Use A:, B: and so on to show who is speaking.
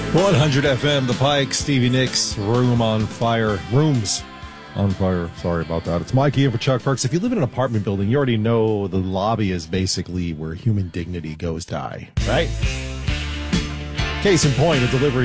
A: 100 FM, The Pike, Stevie Nicks, Rooms on Fire. Sorry about that. It's Mikey in for Chuck Perks. If you live in an apartment building, you already know the lobby is basically where human dignity goes die, right? Case in point, a delivery